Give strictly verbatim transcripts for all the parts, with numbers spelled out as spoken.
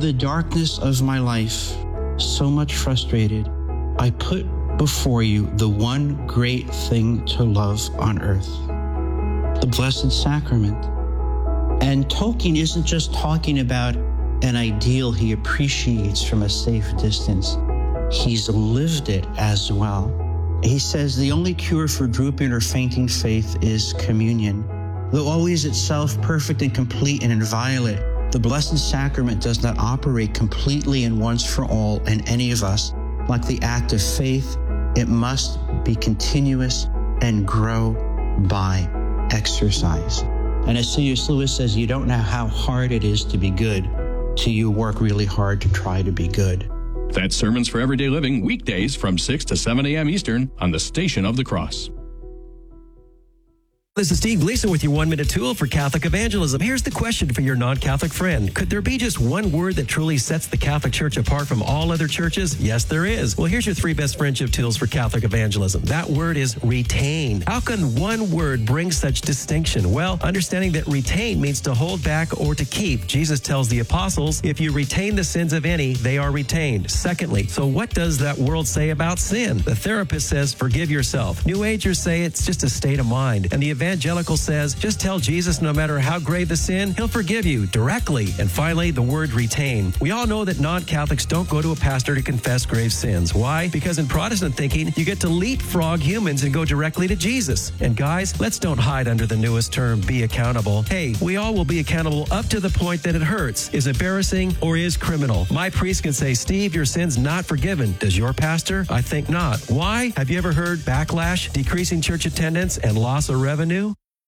the darkness of my life, so much frustrated, I put before you the one great thing to love on earth, the Blessed Sacrament. And Tolkien isn't just talking about an ideal he appreciates from a safe distance. He's lived it as well. He says the only cure for drooping or fainting faith is communion. Though always itself perfect and complete and inviolate, the Blessed Sacrament does not operate completely and once for all in any of us. Like the act of faith, it must be continuous and grow by exercise. And as C S Lewis says, you don't know how hard it is to be good till you work really hard to try to be good. That's Sermons for Everyday Living, weekdays from six to seven a.m. Eastern on the Station of the Cross. This is Steve Gleason with your one-minute tool for Catholic evangelism. Here's the question for your non-Catholic friend. Could there be just one word that truly sets the Catholic Church apart from all other churches? Yes, there is. Well, here's your three best friendship tools for Catholic evangelism. That word is retain. How can one word bring such distinction? Well, understanding that retain means to hold back or to keep. Jesus tells the apostles, if you retain the sins of any, they are retained. Secondly, so what does that world say about sin? The therapist says, forgive yourself. New Agers say it's just a state of mind. And the evangelical says, just tell Jesus no matter how grave the sin, he'll forgive you directly. And finally, the word retain. We all know that non-Catholics don't go to a pastor to confess grave sins. Why? Because in Protestant thinking, you get to leapfrog humans and go directly to Jesus. And guys, let's don't hide under the newest term, be accountable. Hey, we all will be accountable up to the point that it hurts, is embarrassing, or is criminal. My priest can say, Steve, your sin's not forgiven. Does your pastor? I think not. Why? Have you ever heard backlash, decreasing church attendance, and loss of revenue?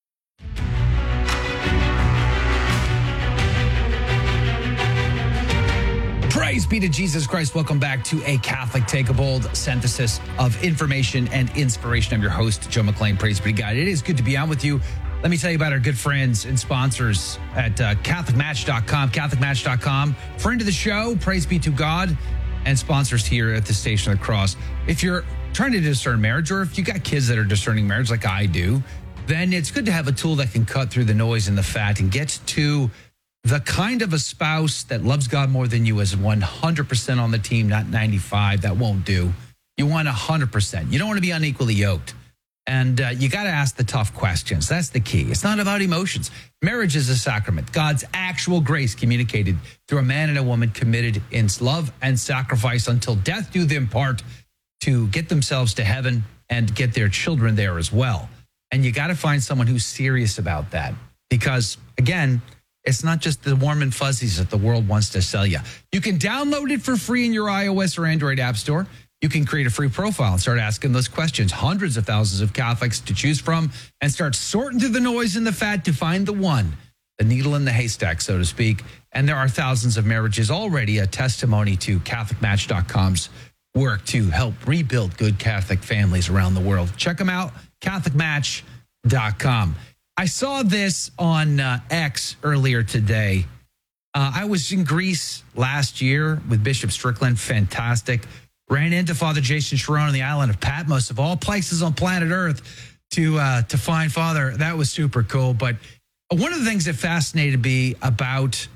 Praise be to Jesus Christ. Welcome back to A Catholic Take a Bold, synthesis of information and inspiration. I'm your host, Joe McLean. Praise be to God. It is good to be on with you. Let me tell you about our good friends and sponsors at uh, Catholic Match dot com. Catholic Match dot com, friend of the show, praise be to God, and sponsors here at the Station of the Cross. If you're trying to discern marriage, or if you got kids that are discerning marriage like I do, then it's good to have a tool that can cut through the noise and the fat and get to the kind of a spouse that loves God more than you is one hundred percent on the team, not ninety-five. That won't do. You want one hundred percent. You don't want to be unequally yoked. And uh, you got to ask the tough questions. That's the key. It's not about emotions. Marriage is a sacrament. God's actual grace communicated through a man and a woman committed in love and sacrifice until death do them part to get themselves to heaven and get their children there as well. And you got to find someone who's serious about that. Because, again, it's not just the warm and fuzzies that the world wants to sell you. You can download it for free in your iOS or Android app store. You can create a free profile and start asking those questions. Hundreds of thousands of Catholics to choose from, and start sorting through the noise and the fat to find the one, the needle in the haystack, so to speak. And there are thousands of marriages already, a testimony to Catholic Match dot com's work to help rebuild good Catholic families around the world. Check them out, Catholic Match dot com. I saw this on uh, X earlier today. Uh, I was in Greece last year with Bishop Strickland. Fantastic. Ran into Father Jason Sharon on the island of Patmos, of all places on planet Earth, to uh, to find Father. That was super cool. But one of the things that fascinated me about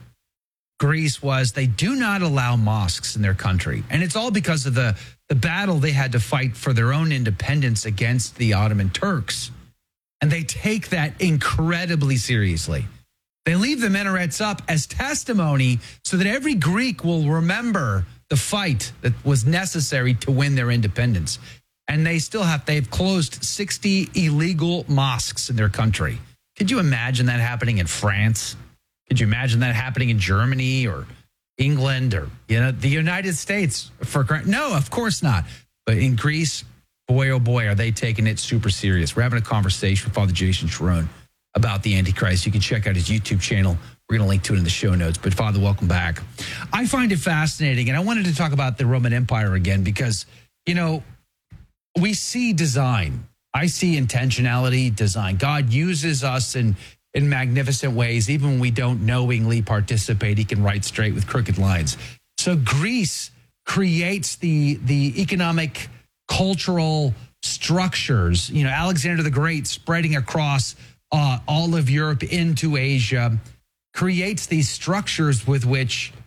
Greece was they do not allow mosques in their country. And it's all because of the, the battle they had to fight for their own independence against the Ottoman Turks. And they take that incredibly seriously. They leave the minarets up as testimony so that every Greek will remember the fight that was necessary to win their independence. And they still have, they've closed sixty illegal mosques in their country. Could you imagine that happening in France? Could you imagine that happening in Germany or England or, you know, the United States? For No, of course not. But in Greece, boy, oh boy, are they taking it super serious. We're having a conversation with Father Jason Sharon about the Antichrist. You can check out his YouTube channel. We're going to link to it in the show notes. But Father, welcome back. I find it fascinating, and I wanted to talk about the Roman Empire again because, you know, we see design. I see intentionality, design. God uses us in, in magnificent ways. Even when we don't knowingly participate, he can write straight with crooked lines. So Greece creates the, the economic, cultural structures. You know, Alexander the Great spreading across uh, all of Europe into Asia, creates these structures with which